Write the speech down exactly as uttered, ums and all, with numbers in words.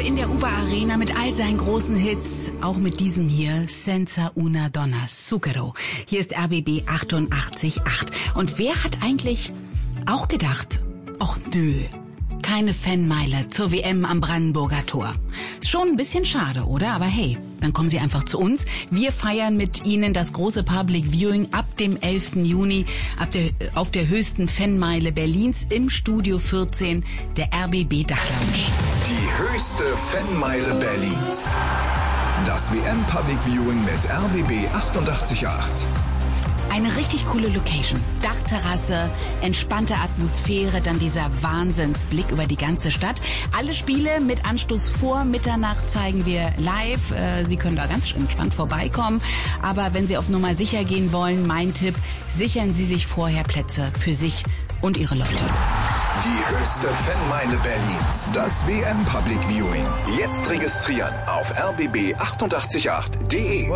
in der U B A Arena mit all seinen großen Hits. Auch mit diesem hier, Senza una donna zucchero. Hier ist R B B achtundachtzig Komma acht. Und wer hat eigentlich auch gedacht, ach nö, keine Fanmeile zur W M am Brandenburger Tor. Ist schon ein bisschen schade, oder? Aber hey, dann kommen Sie einfach zu uns. Wir feiern mit Ihnen das große Public Viewing ab dem elften Juni ab der, auf der höchsten Fanmeile Berlins im Studio vierzehn der R B B Dachlounge. Die höchste Fanmeile Berlins. Das W M Public Viewing mit R B B achtundachtzig Komma acht. Eine richtig coole Location. Dachterrasse, entspannte Atmosphäre, dann dieser Wahnsinnsblick über die ganze Stadt. Alle Spiele mit Anstoß vor Mitternacht zeigen wir live. Sie können da ganz entspannt vorbeikommen. Aber wenn Sie auf Nummer sicher gehen wollen, mein Tipp, sichern Sie sich vorher Plätze für sich und Ihre Leute. Die höchste Fanmeile Berlins. Das W M Public Viewing. Jetzt registrieren auf r b b achtundachtzig Komma acht punkt de.